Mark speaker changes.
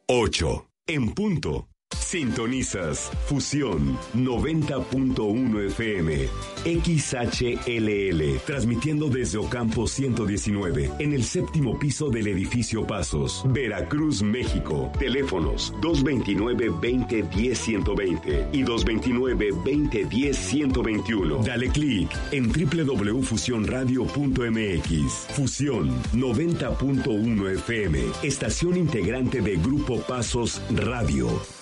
Speaker 1: 8 en punto. Sintonizas Fusión 90.1 FM XHLL, transmitiendo desde Ocampo 119 en el séptimo piso del edificio Pasos, Veracruz, México. Teléfonos 229-2010-120 y 229-2010-121. Dale clic en www.fusionradio.mx. Fusión 90.1 FM, estación integrante de Grupo Pasos Radio.